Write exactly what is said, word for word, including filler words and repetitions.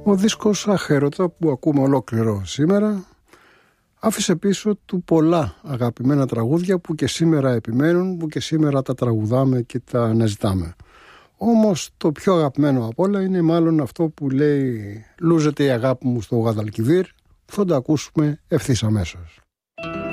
Ο δίσκος Αχέρωτα που ακούμε ολόκληρο σήμερα άφησε πίσω του πολλά αγαπημένα τραγούδια που και σήμερα επιμένουν, που και σήμερα τα τραγουδάμε και τα αναζητάμε. Όμως το πιο αγαπημένο από όλα είναι μάλλον αυτό που λέει «Λούζεται η αγάπη μου στο Γαδαλκιβίρ», θα το ακούσουμε ευθύς αμέσως.